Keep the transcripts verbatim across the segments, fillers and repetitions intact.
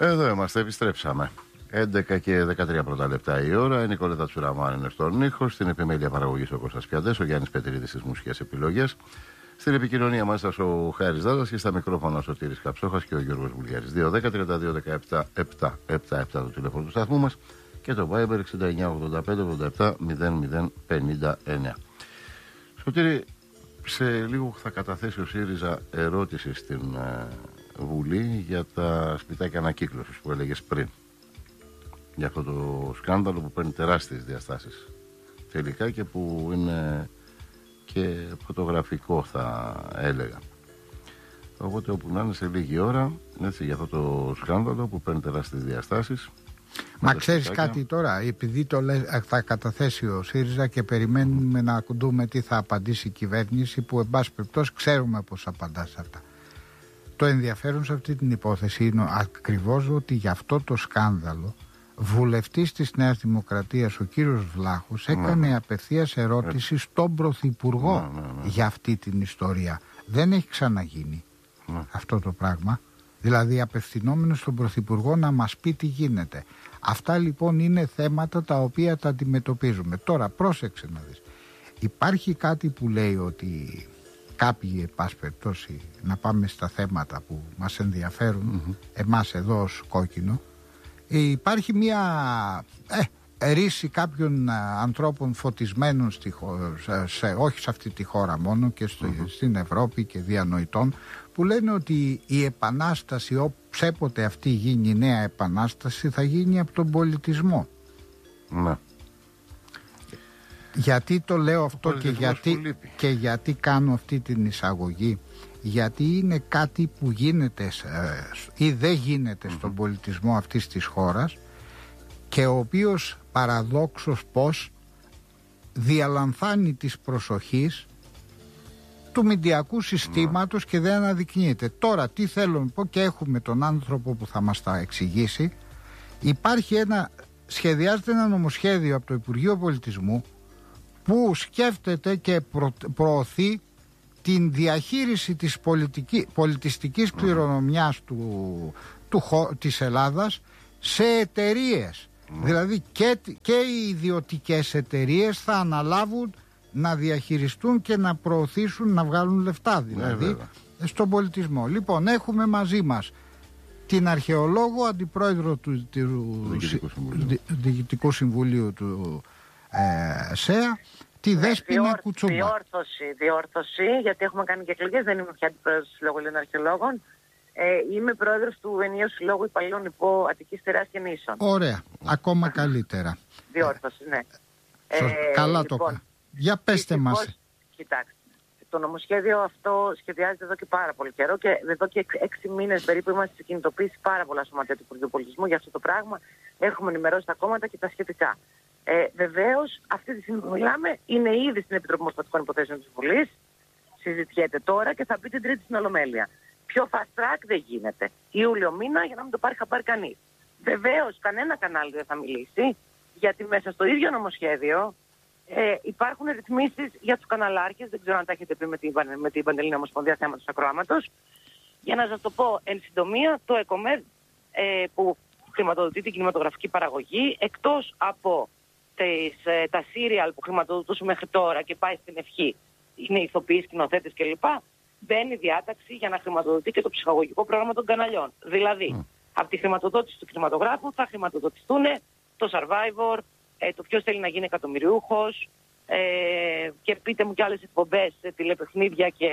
Εδώ είμαστε, επιστρέψαμε. έντεκα και δεκατρία πρώτα λεπτά η ώρα. Η Νικόλετα Τσουραμάν είναι στον ήχο. Στην επιμέλεια παραγωγής ο Κώστας Πιαντές, ο Γιάννης Πετρίδης στις μουσικές επιλογές. Στην επικοινωνία μας ο Χάρης Δάδας και στα μικρόφωνα ο Σωτήρης Καψόχας και ο Γιώργος Βουλιάρης. δύο δέκα τριάντα δύο δεκαεπτά επτακόσια εβδομήντα επτά το τηλέφωνο του σταθμού μας και το Viber εξήντα εννιά ογδόντα πέντε ογδόντα επτά μηδέν μηδέν πενήντα εννιά. Σωτήρη, σε λίγο θα καταθέσει ο ΣΥΡΙΖΑ ερώτηση στην ε, Βουλή για τα σπιτάκια ανακύκλωσης που έλεγες πριν. Για αυτό το σκάνδαλο που παίρνει τεράστιες διαστάσεις τελικά και που είναι και φωτογραφικό, θα έλεγα. Οπότε όπου να είναι σε λίγη ώρα, έτσι, για αυτό το σκάνδαλο που παίρνει τεράστιες διαστάσεις. Μα ξέρεις κάτι τώρα, επειδή το λες, θα καταθέσει ο ΣΥΡΙΖΑ και περιμένουμε να ακουντούμε τι θα απαντήσει η κυβέρνηση, που εν πάση περιπτώσει ξέρουμε πώς απαντά σε αυτά. Το ενδιαφέρον σε αυτή την υπόθεση είναι ακριβώς ότι για αυτό το σκάνδαλο βουλευτής της Νέας Δημοκρατίας, ο κύριος Βλάχος, έκανε ναι. απευθείας ερώτηση στον Πρωθυπουργό ναι, ναι, ναι. για αυτή την ιστορία. Δεν έχει ξαναγίνει ναι. αυτό το πράγμα. Δηλαδή απευθυνόμενος στον Πρωθυπουργό να μας πει τι γίνεται. Αυτά λοιπόν είναι θέματα τα οποία τα αντιμετωπίζουμε. Τώρα πρόσεξε να δεις. Υπάρχει κάτι που λέει ότι κάποιοι, εν πάση περιπτώσει, να πάμε στα θέματα που μας ενδιαφέρουν mm-hmm. εμάς εδώ ως κόκκινο. Υπάρχει μια ε, ρίση κάποιων ανθρώπων φωτισμένων στη χώρα, σε, σε, όχι σε αυτή τη χώρα μόνο και στο, mm-hmm. στην Ευρώπη και διανοητών, που λένε ότι η επανάσταση, όποτε αυτή γίνει η νέα επανάσταση, θα γίνει από τον πολιτισμό. Ναι. Γιατί το λέω αυτό και γιατί, και γιατί κάνω αυτή την εισαγωγή? Γιατί είναι κάτι που γίνεται ε, ή δεν γίνεται mm-hmm. στον πολιτισμό αυτής της χώρας και ο οποίος παραδόξως πως διαλαμβάνει της προσοχής του μηντιακού συστήματος mm. και δεν αναδεικνύεται. Τώρα τι θέλω να πω, και έχουμε τον άνθρωπο που θα μας τα εξηγήσει. Υπάρχει ένα, σχεδιάζεται ένα νομοσχέδιο από το Υπουργείο Πολιτισμού που σκέφτεται και προ, προωθεί την διαχείριση της πολιτική, πολιτιστικής κληρονομιάς του, του, της Ελλάδας σε εταιρείες. Mm. Δηλαδή και, και οι ιδιωτικές εταιρείες θα αναλάβουν να διαχειριστούν και να προωθήσουν, να βγάλουν λεφτά δηλαδή yeah, στον πολιτισμό. Λοιπόν, έχουμε μαζί μας την αρχαιολόγο, αντιπρόεδρο του, του Διοικητικού Συμβουλίου, Διοικητικού Συμβουλίου του ε, ΣΕΑ, τη Δέσποινα Κουτσούμπα. Διόρθωση, διόρθωση, γιατί έχουμε κάνει και εκλογές, δεν είμαι πια αντιπρόεδρος του Συλλόγου Ελλήνων Αρχαιολόγων. Ε, είμαι πρόεδρος του Ενιαίου Συλλόγου Υπαλλήλων Υπό Αττικής Τεράς και Νήσων. Ωραία, ακόμα καλύτερα. Διόρθωση, ναι. Ε, καλά λοιπόν, το είπα. Για πέστε μας. Κοιτάξτε, το νομοσχέδιο αυτό σχεδιάζεται εδώ και πάρα πολύ καιρό και εδώ και έξι μήνες περίπου είμαστε σε κινητοποίηση πάρα πολλά σωματεία του Υπουργείου Πολιτισμού για αυτό το πράγμα. Έχουμε ενημερώσει τα κόμματα και τα σχετικά. Ε, βεβαίως, αυτή τη στιγμή που μιλάμε είναι ήδη στην Επιτροπή Ομοσπονδιακών Υποθέσεων της Βουλής. Συζητιέται τώρα και θα μπει την Τρίτη στην Ολομέλεια. Πιο fast track δεν γίνεται. Ιούλιο μήνα για να μην το πάρει χαμπάρι κανείς. Βεβαίως, κανένα κανάλι δεν θα μιλήσει, γιατί μέσα στο ίδιο νομοσχέδιο ε, υπάρχουν ρυθμίσεις για τους καναλάρχες. Δεν ξέρω αν τα έχετε πει με την, με την Παντελλήνια Ομοσπονδία θέματος ακροάματος. Για να σας το πω εν συντομία, το ΕΚΟΜΕΔ ε, που χρηματοδοτεί την κινηματογραφική παραγωγή, εκτός από τις, ε, τα σύριαλ που χρηματοδοτούσε μέχρι τώρα και πάει στην ευχή, είναι ηθοποιοί, σκηνοθέτες κλπ. Μπαίνει διάταξη για να χρηματοδοτεί και το ψυχαγωγικό πρόγραμμα των καναλιών. Δηλαδή, mm. από τη χρηματοδότηση του κινηματογράφου θα χρηματοδοτηθούν το Survivor, ε, το ποιος θέλει να γίνει εκατομμυριούχος, ε, και πείτε μου κι άλλες εκπομπές, ε, τηλεπαιχνίδια και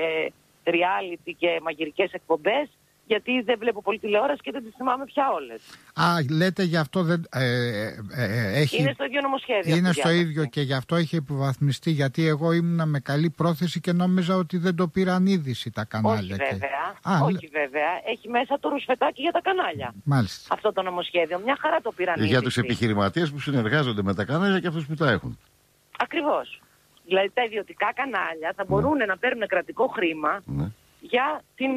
reality και μαγειρικές εκπομπές, γιατί δεν βλέπω πολύ τηλεόραση και δεν τις θυμάμαι πια όλες. Α, λέτε γι' αυτό δεν... Ε, ε, ε, έχει... Είναι στο ίδιο νομοσχέδιο. Είναι στο ίδιο και γι' αυτό έχει υποβαθμιστεί, γιατί εγώ ήμουνα με καλή πρόθεση και νόμιζα ότι δεν το πήραν είδηση τα κανάλια. Όχι και... βέβαια, Α, όχι λέ... βέβαια. Έχει μέσα το ρουσφετάκι για τα κανάλια. Μάλιστα. Αυτό το νομοσχέδιο. Μια χαρά το πήραν είδηση. Για τους επιχειρηματίες που συνεργάζονται με τα κανάλια και αυτούς που τα έχουν. Ακριβώς. Δηλαδή τα ιδιωτικά κανάλια θα μπορούν ναι. να παίρνουν κρατικό χρήμα ναι. για την...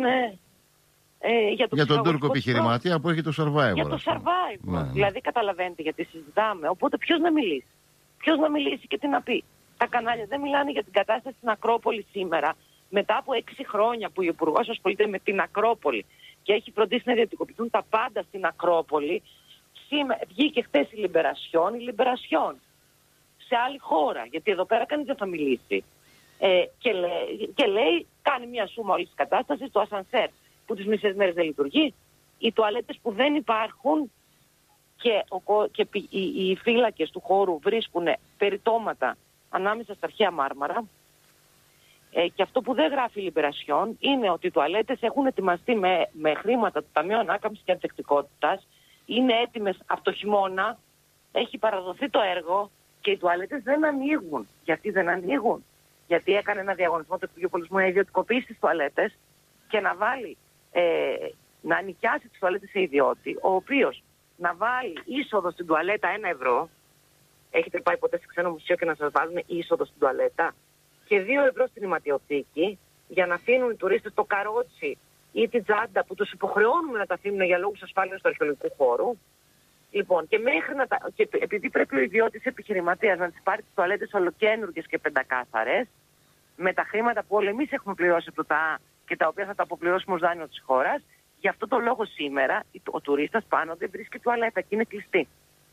Ε, για, το για τον Τούρκο επιχειρηματία που έχει το Survivor. Για το Survivor. Ναι, δηλαδή ναι. καταλαβαίνετε γιατί συζητάμε. Οπότε ποιος να μιλήσει. Ποιος να μιλήσει και τι να πει. Τα κανάλια δεν μιλάνε για την κατάσταση στην Ακρόπολη σήμερα. Μετά από έξι χρόνια που ο Υπουργός ασχολείται με την Ακρόπολη και έχει φροντίσει να ιδιωτικοποιηθούν τα πάντα στην Ακρόπολη. Σήμερα, βγήκε χθες η Λιμπερασιόν, η Λιμπερασιόν σε άλλη χώρα, γιατί εδώ πέρα κανείς δεν θα μιλήσει. Ε, και, λέει, και λέει, κάνει μια σούμα όλης της κατάστασης, το ασανσέρ που τις μισές μέρες δεν λειτουργεί, οι τουαλέτες που δεν υπάρχουν και, ο, και οι, οι φύλακες του χώρου βρίσκουν περιτώματα ανάμεσα στα αρχαία μάρμαρα. Ε, και αυτό που δεν γράφει η Λιμπερασιόν είναι ότι οι τουαλέτες έχουν ετοιμαστεί με, με χρήματα του Ταμείου Ανάκαμψης και Ανθεκτικότητας, είναι έτοιμες από το χειμώνα, έχει παραδοθεί το έργο και οι τουαλέτες δεν ανοίγουν. Γιατί δεν ανοίγουν? Γιατί έκανε ένα διαγωνισμό το Υπουργείο Πολιτισμού να ιδιωτικοποιήσει τις τουαλέτες και να βάλει, ε, να νοικιάσει τις τουαλέτες σε ιδιώτη, ο οποίος να βάλει είσοδο στην τουαλέτα ένα ευρώ. Έχετε πάει ποτέ σε ξένο μουσείο και να σας βάλουν είσοδο στην τουαλέτα? Και δύο ευρώ στην ηματιοθήκη για να αφήνουν οι τουρίστες το καρότσι ή την τσάντα που τους υποχρεώνουμε να τα αφήνουν για λόγους ασφάλειας του αρχαιολογικού χώρου. Λοιπόν, και, μέχρι να τα, και επειδή πρέπει ο ιδιώτης επιχειρηματίας να τις πάρει τις τουαλέτες ολοκένουργες και πεντακάθαρες, με τα χρήματα που όλοι εμείς έχουμε πληρώσει από το ΤΑ και τα οποία θα τα αποπληρώσουμε ως δάνειο της χώρας, γι' αυτό το λόγο σήμερα ο τουρίστας πάνω δεν βρίσκει τουαλέτα και είναι κλειστή.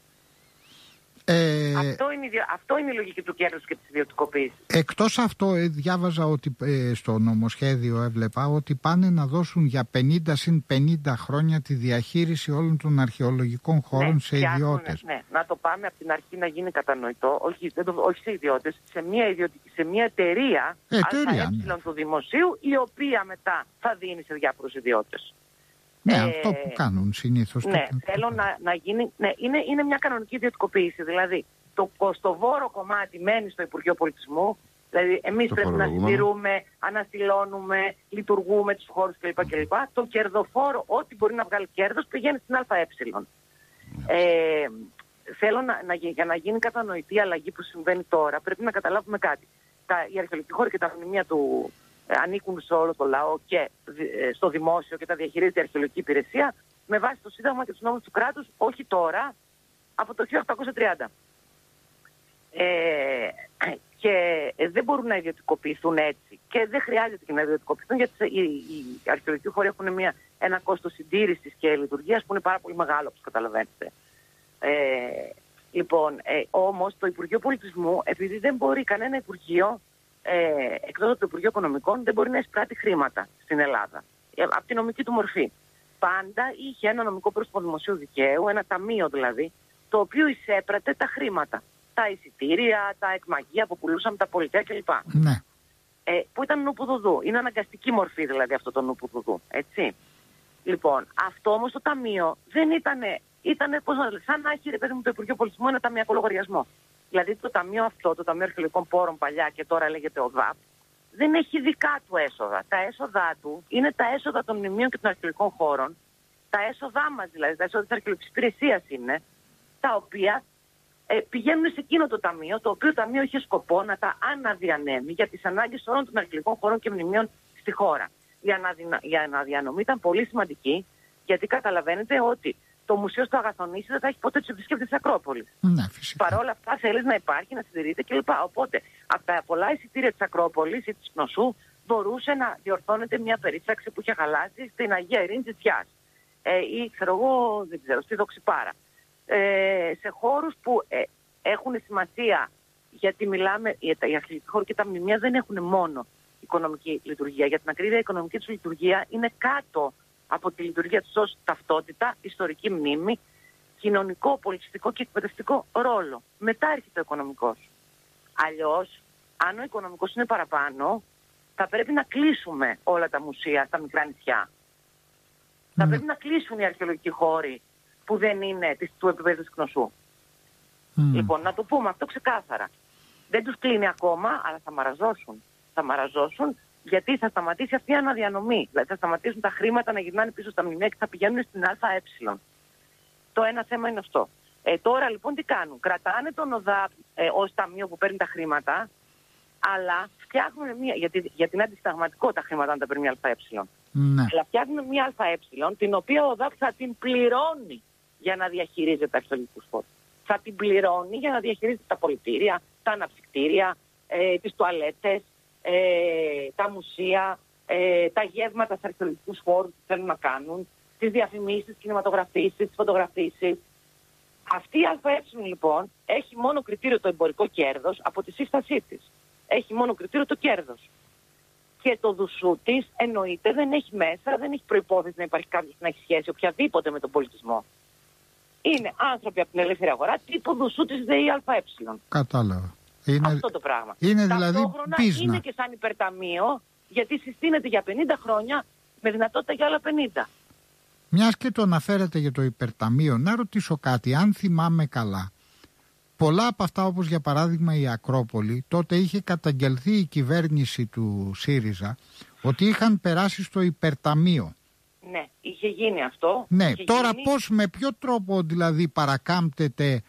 Ε, αυτό, είναι, αυτό είναι η λογική του κέρδους και της ιδιωτικοποίησης. Εκτός αυτό, ε, διάβαζα ότι ε, στο νομοσχέδιο έβλεπα ότι πάνε να δώσουν για πενήντα συν πενήντα χρόνια τη διαχείριση όλων των αρχαιολογικών χώρων, ναι, σε ιδιώτες. Ναι, να το πάμε από την αρχή να γίνει κατανοητό, όχι, δεν το, όχι σε ιδιώτες, σε μια, ιδιωτική, σε μια εταιρεία, εταιρεία ναι. του δημοσίου, η οποία μετά θα δίνει σε διάφορους ιδιώτες. Ναι, ε, αυτό που κάνουν συνήθως. Ναι, το... θέλω να, να γίνει. Ναι, είναι, είναι μια κανονική ιδιωτικοποίηση. Δηλαδή, το κοστοβόρο κομμάτι μένει στο Υπουργείο Πολιτισμού. Δηλαδή, εμείς πρέπει να συντηρούμε, αναστηλώνουμε, λειτουργούμε τους χώρους κλπ. κλπ. Το κερδοφόρο, ό,τι μπορεί να βγάλει κέρδος, πηγαίνει στην ΑΕ. Ε, θέλω να, να, για να γίνει κατανοητή η αλλαγή που συμβαίνει τώρα, πρέπει να καταλάβουμε κάτι. Τα, οι αρχαιολογικοί χώροι και τα μνημεία του ανήκουν σε όλο το λαό και στο δημόσιο και τα διαχειρίζεται η αρχαιολογική υπηρεσία με βάση το Σύνταγμα και τους νόμους του κράτους, όχι τώρα, από το χίλια οκτακόσια τριάντα. Ε, και δεν μπορούν να ιδιωτικοποιηθούν έτσι και δεν χρειάζεται και να ιδιωτικοποιηθούν, γιατί οι, οι αρχαιολογικοί χώροι έχουν μια, ένα κόστος συντήρησης και λειτουργίας που είναι πάρα πολύ μεγάλο, όπως καταλαβαίνετε. Ε, λοιπόν, ε, όμως το Υπουργείο Πολιτισμού, επειδή δεν μπορεί κανένα Υπουργείο, Ε, εκτός από το Υπουργείο Οικονομικών, δεν μπορεί να εισπράττει χρήματα στην Ελλάδα. Ε, από τη νομική του μορφή. Πάντα είχε ένα νομικό πρόσωπο δημοσίου δικαίου, ένα ταμείο δηλαδή, το οποίο εισέπρατε τα χρήματα. Τα εισιτήρια, τα εκμαγεία που πουλούσαμε, τα πολιτεία κλπ. Ναι. Ε, που ήταν νουπουδουδού. Είναι αναγκαστική μορφή δηλαδή αυτό το νουπουδουδού. Έτσι. Λοιπόν, αυτό όμως το ταμείο δεν ήταν. Ήτανε, πώς να λέει, σαν να έχει ρε παιδί μου το Υπουργείο Πολιτισμού ένα ταμιακό λογαριασμό. Δηλαδή το ταμείο αυτό, το Ταμείο Αρχαιολογικών Πόρων παλιά και τώρα λέγεται ΟΔΑΠ, δεν έχει δικά του έσοδα. Τα έσοδά του είναι τα έσοδα των μνημείων και των αρχαιολογικών χώρων, τα έσοδά μας δηλαδή, τα έσοδα της αρχαιολογικής υπηρεσίας είναι, τα οποία ε, πηγαίνουν σε εκείνο το ταμείο, το οποίο ταμείο είχε σκοπό να τα αναδιανέμει για τις ανάγκες όλων των αρχαιολογικών χώρων και μνημείων στη χώρα. Η, αναδυνα... η αναδιανομή ήταν πολύ σημαντική, γιατί καταλαβαίνετε ότι το Μουσείο στο Αγαθονήσι δεν θα έχει ποτέ τους επισκέπτες της Ακρόπολης. Ναι, παρ' όλα αυτά θέλεις να υπάρχει, να συντηρείται κλπ. Οπότε από τα πολλά εισιτήρια της Ακρόπολης ή της Κνωσού μπορούσε να διορθώνεται μια περίπτωση που είχε χαλάσει στην Αγία Ειρήνη της Θιάς. Ε, ή ξέρω εγώ, δεν ξέρω, στη Δοξιπάρα. Ε, σε χώρους που ε, έχουν σημασία, γιατί μιλάμε, οι αρχαιολογικοί χώροι και τα μνημεία δεν έχουν μόνο οικονομική λειτουργία. Για την ακρίβεια, η οικονομική τους λειτουργία είναι κάτω από τη λειτουργία τους ως ταυτότητα, ιστορική μνήμη, κοινωνικό, πολιτιστικό και εκπαιδευτικό ρόλο. Μετά έρχεται ο οικονομικός. Αλλιώς, αν ο οικονομικός είναι παραπάνω, θα πρέπει να κλείσουμε όλα τα μουσεία στα μικρά νησιά. Mm. Θα πρέπει να κλείσουν οι αρχαιολογικοί χώροι που δεν είναι της, του επίπεδου της Κνωσού. Mm. Λοιπόν, να το πούμε αυτό ξεκάθαρα. Δεν τους κλείνει ακόμα, αλλά θα μαραζώσουν. Θα μαραζώσουν γιατί θα σταματήσει αυτή η αναδιανομή. Δηλαδή θα σταματήσουν τα χρήματα να γυρνάνε πίσω στα μνημεία και θα πηγαίνουν στην ΑΕ. Το ένα θέμα είναι αυτό. Ε, τώρα λοιπόν τι κάνουν. Κρατάνε τον ΟΔΑΠ ε, ως ταμείο που παίρνει τα χρήματα, αλλά φτιάχνουν μια. Γιατί, γιατί είναι αντισταγματικό τα χρήματα να τα παίρνει μια ΑΕ. Ναι. Αλλά φτιάχνουν μια ΑΕ την οποία ο ΟΔΑΠ θα την πληρώνει για να διαχειρίζεται αρχαιολογικούς χώρους. Θα την πληρώνει για να διαχειρίζεται τα πολιτήρια, τα αναψυκτήρια, ε, τις τουαλέτες, ε, τα μουσεία, ε, τα γεύματα σε αρχαιολογικούς χώρους που θέλουν να κάνουν, τις διαφημίσεις, τις κινηματογραφίσεις, τις φωτογραφίσεις. Αυτή η ΑΕ λοιπόν έχει μόνο κριτήριο το εμπορικό κέρδος από τη σύστασή της. Έχει μόνο κριτήριο το κέρδος. Και το δουσού της εννοείται δεν έχει μέσα, δεν έχει προϋπόθεση να υπάρχει κάποιος που να έχει σχέση οποιαδήποτε με τον πολιτισμό. Είναι άνθρωποι από την ελεύθερη αγορά τύπου δουσού της ΔΕΗ-ΑΕ. Κατάλαβα. Είναι... Αυτό το πράγμα. Είναι δηλαδή πίσνα. Είναι και σαν υπερταμείο, γιατί συστήνεται για πενήντα χρόνια με δυνατότητα για άλλα πενήντα. Μιας και το αναφέρατε για το υπερταμείο, να ρωτήσω κάτι, αν θυμάμαι καλά. Πολλά από αυτά, όπως για παράδειγμα η Ακρόπολη, τότε είχε καταγγελθεί η κυβέρνηση του ΣΥΡΙΖΑ ότι είχαν περάσει στο υπερταμείο. Ναι, είχε γίνει αυτό. Ναι, είχε τώρα γίνει... πώς, με ποιο τρόπο δηλαδή παρακάμπτεται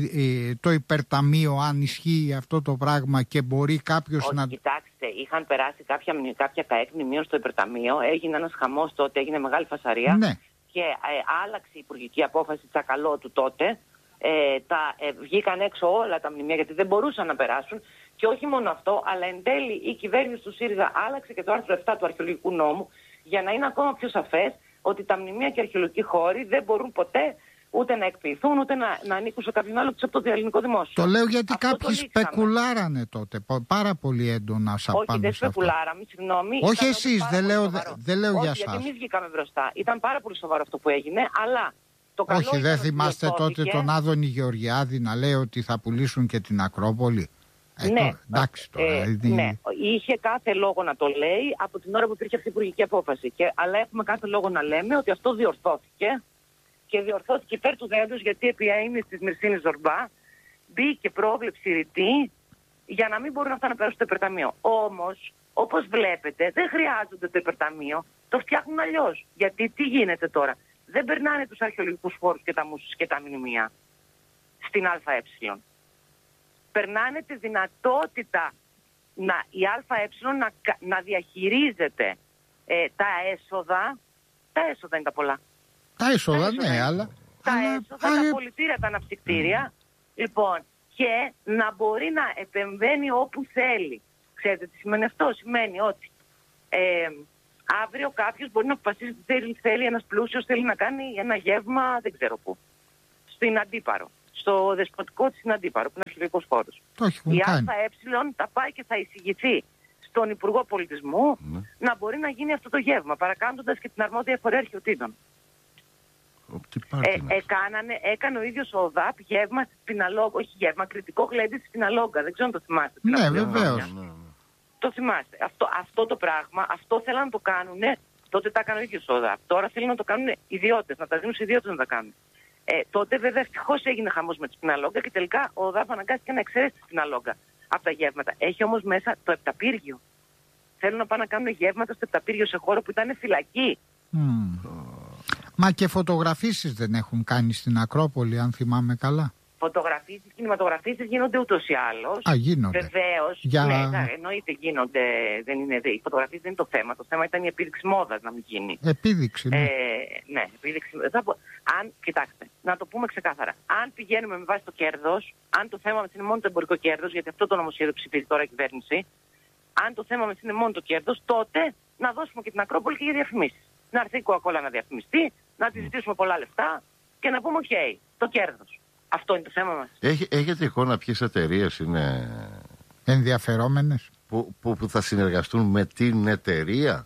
το υπερταμείο, αν ισχύει αυτό το πράγμα και μπορεί κάποιος Όχι, να... Κοιτάξτε, είχαν περάσει κάποια, κάποια ΚΑΕΚ μνημείων στο υπερταμείο, έγινε ένας χαμός τότε, έγινε μεγάλη φασαρία ναι. και ε, άλλαξε η υπουργική απόφαση Τσακαλώτου τότε. Ε, τα, ε, βγήκαν έξω όλα τα μνημεία γιατί δεν μπορούσαν να περάσουν και όχι μόνο αυτό, αλλά εν τέλει η κυβέρνηση του ΣΥΡΙΖΑ άλλαξε και το άρθρο επτά του αρχαιολογικού νόμου για να είναι ακόμα πιο σαφές ότι τα μνημεία και αρχαιολογικοί χώροι δεν μπορούν ποτέ ούτε να εκποιηθούν ούτε να, να ανήκουν σε κάποιον άλλο από το ελληνικό δημόσιο. Το λέω γιατί αυτό κάποιοι σπεκουλάρανε τότε πάρα πολύ έντονα σαν πάνω. Όχι, δεν σπεκουλάραμε, συγγνώμη. Όχι εσείς, δεν λέω, δεν λέω όχι, για εσάς. Γιατί εμείς βγήκαμε μπροστά. Ήταν πάρα πολύ σοβαρό αυτό που έγινε, αλλά. Το όχι, δεν θυμάστε τότε τον Άδωνη Γεωργιάδη να λέει ότι θα πουλήσουν και την Ακρόπολη. Ε, ναι, τώρα, εντάξει τώρα. Ε, είναι... ναι, είχε κάθε λόγο να το λέει από την ώρα που υπήρχε αυτή η υπουργική απόφαση. Και, αλλά έχουμε κάθε λόγο να λέμε ότι αυτό διορθώθηκε και διορθώθηκε υπέρ του δέοντος γιατί επί αείμνης της Μυρσίνης Ζορμπά μπήκε πρόβλεψη ρητή για να μην μπορούν αυτά να περάσουν στο υπερταμείο. Όμως, όπως βλέπετε, δεν χρειάζονται το υπερταμείο, το φτιάχνουν αλλιώς. Γιατί τι γίνεται τώρα. Δεν περνάνε τους αρχαιολογικούς χώρους και τα μουσους και τα μνημεία στην ΑΕ. Περνάνε τη δυνατότητα να, η ΑΕ να, να διαχειρίζεται ε, τα έσοδα. Τα έσοδα είναι τα πολλά. Τα έσοδα, τα έσοδα, ναι, αλλά... Τα αλλά... έσοδα, αλλά... τα πολιτήρια, τα αναψυκτήρια. Mm. Λοιπόν, και να μπορεί να επεμβαίνει όπου θέλει. Ξέρετε τι σημαίνει αυτό. Σημαίνει ότι... Ε, αύριο κάποιος μπορεί να αποφασίσει ότι θέλει, θέλει ένας πλούσιος, θέλει να κάνει ένα γεύμα, δεν ξέρω πού. Στην Αντίπαρο. Στο δεσποτικό της στην Αντίπαρο, που είναι αρχαιολογικός χώρος. Η ΑΕ θα πάει και θα εισηγηθεί στον Υπουργό Πολιτισμού mm. να μπορεί να γίνει αυτό το γεύμα, παρακάμπτοντας και την αρμόδια φορέα αρχαιοτήτων. Ε, έκανανε, έκανε ο ίδιος ο ΟΔΑΠ γεύμα στη Σπιναλόγκα, όχι γεύμα, κριτικό γλέντι στη Σπιναλόγκα. Δεν ξέρω αν το θυμάστε. Ναι, βεβαίως. Το θυμάστε. Αυτό, αυτό το πράγμα, αυτό θέλαν να το κάνουν, τότε τα έκανε ο ίδιος ο ΟΔΑΠ. Τώρα θέλουν να το κάνουν ιδιώτες, να τα δίνουν σε ιδιώτες να τα κάνουν. Ε, τότε βέβαια ευτυχώς έγινε χαμός με τη Σπιναλόγκα και τελικά ο ΟΔΑΠ αναγκάστηκε να εξαιρέσει τη Σπιναλόγκα από τα γεύματα. Έχει όμως μέσα το Επταπύργιο. Θέλουν να πάνε να κάνουν γεύματα στο Επταπύργιο σε χώρο που ήταν φυλακή. Mm. Μα και φωτογραφίσεις δεν έχουν κάνει στην Ακρόπολη, αν θυμάμαι καλά. Φωτογραφίσεις, κινηματογραφίσεις γίνονται ούτως ή άλλως. Α, γίνονται. Βεβαίως. Για... Ναι, εννοείται γίνονται. Δεν είναι, οι φωτογραφίες δεν είναι το θέμα. Το θέμα ήταν η επίδειξη μόδας να μην γίνει. Επίδειξη, ναι. Ε, ναι, επίδειξη. Θα πω, αν, κοιτάξτε, να το πούμε ξεκάθαρα. Αν πηγαίνουμε με βάση το κέρδος, αν το θέμα μας είναι μόνο το εμπορικό κέρδος, γιατί αυτό το νομοσχέδιο ψηφίζει τώρα η κυβέρνηση, αν το θέμα μας είναι μόνο το κέρδος, τότε να δώσουμε και την Ακρόπολη και για διαφημίσεις. Να έρθει η Coca-Cola να διαφημιστεί, να τη ζητήσουμε πολλά λεφτά και να πούμε: OK, το κέρδος. Αυτό είναι το θέμα μας. Έχει, έχετε εικόνα ποιες εταιρείες είναι ενδιαφερόμενες που, που, που θα συνεργαστούν με την εταιρεία?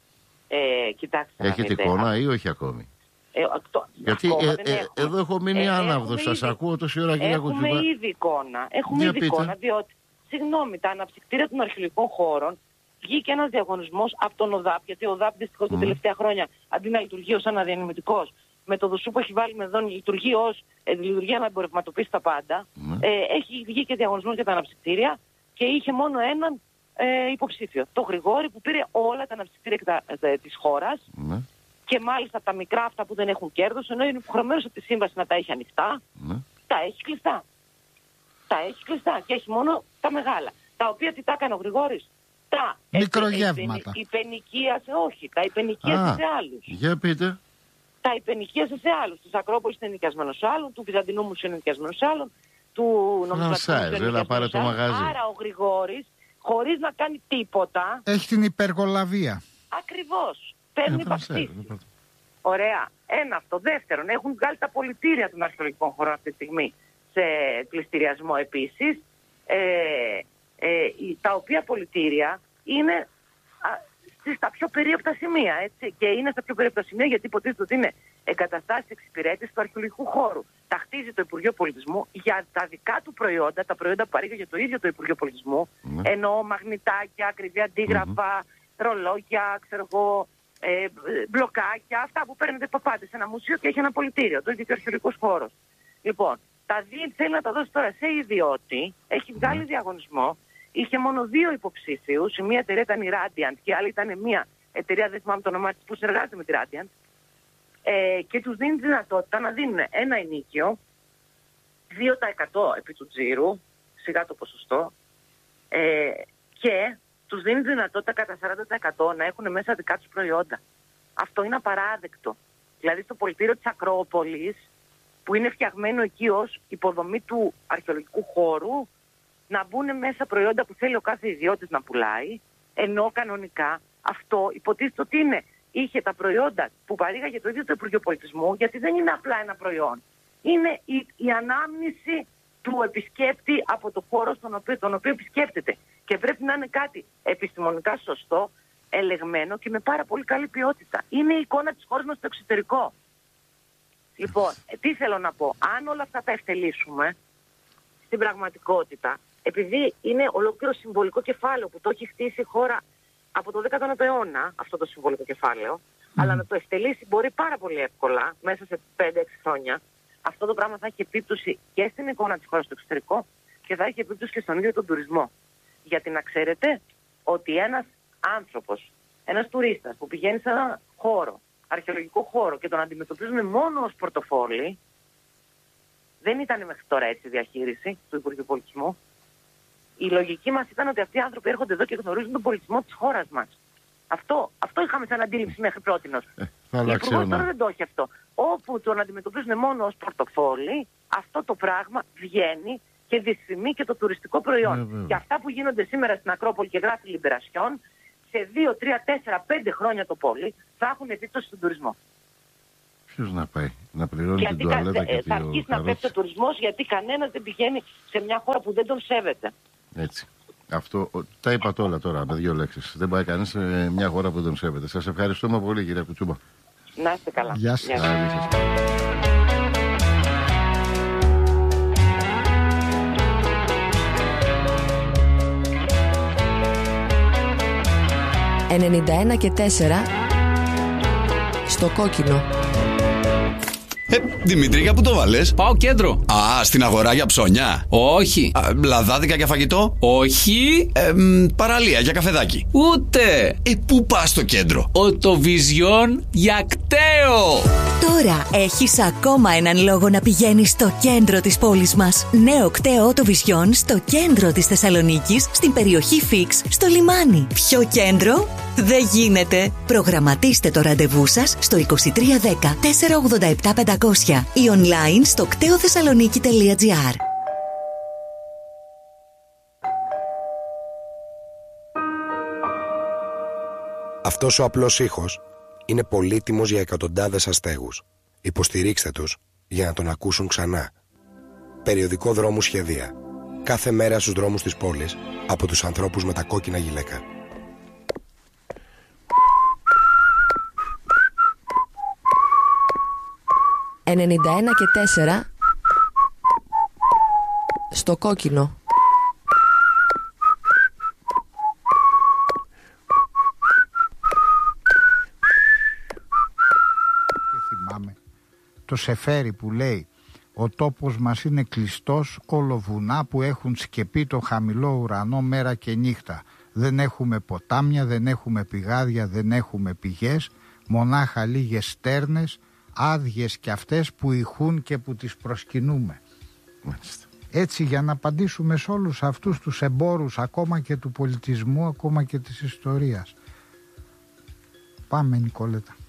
Ε, κοιτάξτε. Έχετε εικόνα ή όχι ακόμη? Ε, το, Γιατί ε, ε, εδώ έχω μείνει ε, άναυδος. Σας ήδη, ακούω τόση ώρα, κυρία Κουτσουπά. Έχουμε ήδη εικόνα. Έχουμε ήδη εικόνα, διότι, συγγνώμη, τα αναψυκτήρια των αρχαιολογικών χώρων βγήκε ένας διαγωνισμός από τον ΟΔΑΠ, γιατί ο ΟΔΑΠ δυστυχώς mm. τα τελευταία χρόνια αντί να λειτουργεί ως αναδιανεμητικός, με το δουσού που έχει βάλει με εδώ λειτουργεί ως ε, λειτουργία να εμπορευματοποιήσει τα πάντα. Mm. Ε, έχει βγει και διαγωνισμός για τα αναψυκτήρια και είχε μόνο έναν ε, υποψήφιο. Το Γρηγόρη που πήρε όλα τα αναψυκτήρια ε, της χώρας mm. και μάλιστα τα μικρά αυτά που δεν έχουν κέρδος, ενώ είναι υποχρεωμένος από τη σύμβαση να τα έχει ανοιχτά, mm. τα έχει κλειστά. Τα έχει κλειστά και έχει μόνο τα μεγάλα. Τα οποία τι τα έκανε ο Γρηγόρης? Τα μικρογεύματα. Υπενοικίασε, όχι, τα υπενοικίασε σε άλλους. Για πείτε. Τα υπενοικίασε σε άλλους. Της Ακρόπολης είναι νοικιασμένο σε άλλον, του Βυζαντινού Μουσείου είναι νοικιασμένο σε άλλον, του Νομισματικού Μουσείου είναι νοικιασμένο σε άλλον. Άρα ο Γρηγόρης, χωρίς να κάνει τίποτα. Έχει την υπεργολαβία. Ακριβώς. Παίρνει βαφτίσει. Ωραία. Ένα αυτό. Δεύτερον, έχουν βγάλει τα πολιτήρια των αρχαιολογικών χωρών αυτή τη στιγμή σε πληστηριασμό επίσης. Ε, ε, τα οποία πολιτήρια είναι α, στα πιο περίοπτα σημεία. Έτσι, και είναι στα πιο περίοπτα σημεία γιατί υποτίθεται ότι είναι εγκαταστάσεις εξυπηρέτησης του αρχαιολογικού χώρου. Τα χτίζει το Υπουργείο Πολιτισμού για τα δικά του προϊόντα, τα προϊόντα που παρήγαγε το ίδιο το Υπουργείο Πολιτισμού, mm. ενώ μαγνητάκια, ακριβή αντίγραφα, mm-hmm. ρολόγια, ξέρω εγώ, ε, μπλοκάκια, αυτά που παίρνετε που πάτε σε ένα μουσείο και έχει ένα πολιτήριο, το ίδιο και ο αρχαιολογικός χώρος. Λοιπόν, τα δίνει, θέλει να τα δώσει τώρα σε ιδιώτη, έχει βγάλει mm. διαγωνισμό, είχε μόνο δύο υποψήφιους, η μία εταιρεία ήταν η Radiant και η άλλη ήταν μια εταιρεία, δεν θυμάμαι το όνομά της, που συνεργάζεται με τη Radiant. Ε, και τους δίνει τη δυνατότητα να δίνουν ένα ενίκιο, δύο τοις εκατό επί του τζίρου, σιγά το ποσοστό, ε, και τους δίνει τη δυνατότητα κατά σαράντα τοις εκατό να έχουν μέσα δικά τους προϊόντα. Αυτό είναι απαράδεκτο. Δηλαδή στο πολιτήριο της Ακρόπολης, που είναι φτιαγμένο εκεί ως υποδομή του αρχαιολογικού χώρου, να μπουν μέσα προϊόντα που θέλει ο κάθε ιδιώτης να πουλάει, ενώ κανονικά αυτό υποτίθεται ότι είναι, είχε τα προϊόντα που παρήγαγε το ίδιο το Υπουργείο Πολιτισμού, γιατί δεν είναι απλά ένα προϊόν. Είναι η, η ανάμνηση του επισκέπτη από το χώρο στον οποίο, τον οποίο επισκέπτεται. Και πρέπει να είναι κάτι επιστημονικά σωστό, ελεγμένο και με πάρα πολύ καλή ποιότητα. Είναι η εικόνα της χώρας μας στο εξωτερικό. Λοιπόν, τι θέλω να πω. Αν όλα αυτά τα ευτελίσουμε στην πραγματικότητα, επειδή είναι ολόκληρο συμβολικό κεφάλαιο που το έχει χτίσει η χώρα από το δέκατο αιώνα, αυτό το συμβολικό κεφάλαιο, mm. αλλά να το ευτελίσει μπορεί πάρα πολύ εύκολα, μέσα σε πέντε έξι χρόνια, αυτό το πράγμα θα έχει επίπτωση και στην εικόνα της χώρας στο εξωτερικό και θα έχει επίπτωση και στον ίδιο τον τουρισμό. Γιατί να ξέρετε ότι ένας άνθρωπος, ένας τουρίστας που πηγαίνει σε ένα χώρο, αρχαιολογικό χώρο και τον αντιμετωπίζουν μόνο ως πορτοφόλι, δεν ήταν μέχρι τώρα έτσι η διαχείριση του Υπουργείου Πολιτισμού. Η λογική μας ήταν ότι αυτοί οι άνθρωποι έρχονται εδώ και γνωρίζουν τον πολιτισμό της χώρας μας. Αυτό, αυτό είχαμε σαν αντίληψη μέχρι πρότινος. Ε, ο Υπουργός τώρα δεν το έχει αυτό. Όπου τον αντιμετωπίζουν μόνο ως πορτοφόλι, αυτό το πράγμα βγαίνει και δυσφημεί και το τουριστικό προϊόν. Ε, και αυτά που γίνονται σήμερα στην Ακρόπολη και γράφει Λιμπερασιόν, σε δύο, τρία, τέσσερα, πέντε χρόνια το πόλι, θα έχουν επίπτωση στον τουρισμό. Ποιος να πάει, να πληρώνει γιατί την τουαλέτα και θα αρχίσει να πέφτει ο τουρισμός, γιατί κανένας δεν πηγαίνει σε μια χώρα που δεν τον σέβεται. Έτσι. Αυτό, τα είπατε όλα τώρα με δύο λέξεις. Δεν πάει κανείς σε μια χώρα που δεν τον σέβεται. Σας ευχαριστούμε πολύ, κυρία Κουτσούμπα. Να είστε καλά. Γεια σας. ενενήντα ένα και τέσσερα στο κόκκινο. Ε, Δημήτρη, για πού το βάλες? Πάω κέντρο. Α, στην αγορά για ψώνια. Όχι. Α, λαδάδικα για φαγητό. Όχι. Ε, μ, παραλία για καφεδάκι. Ούτε. Ε, πού πας στο κέντρο? Οτοβιζιόν για κταίο. Τώρα έχεις ακόμα έναν λόγο να πηγαίνεις στο κέντρο της πόλης μας. Νέο κταίο Οτοβιζιόν στο κέντρο της Θεσσαλονίκης, στην περιοχή Φίξ, στο λιμάνι. Ποιο κέντρο? Δεν γίνεται. Προγραμματίστε το ραντεβού σας στο είκοσι τρία δέκα τετρακόσια ογδόντα επτά πεντακόσια ή online στο κτέοθεσσαλονίκη τελεία τζι άρ. Αυτός ο απλός ήχος είναι πολύτιμος για εκατοντάδες αστέγους. Υποστηρίξτε τους για να τον ακούσουν ξανά. Περιοδικό Δρόμου Σχεδία. Κάθε μέρα στους δρόμους της πόλης από τους ανθρώπους με τα κόκκινα γυλαίκα. ενενήντα ένα και τέσσερα στο κόκκινο. Και θυμάμαι το Σεφέρι που λέει: ο τόπος μας είναι κλειστός, όλο βουνά που έχουν σκεπεί το χαμηλό ουρανό μέρα και νύχτα. Δεν έχουμε ποτάμια, δεν έχουμε πηγάδια, δεν έχουμε πηγές, μονάχα λίγες στέρνες, άδειες κι αυτές που ηχούν και που τις προσκυνούμε. Μάλιστα. Έτσι, για να απαντήσουμε σε όλους αυτούς τους εμπόρους, ακόμα και του πολιτισμού, ακόμα και της ιστορίας. Πάμε, Νικόλετα.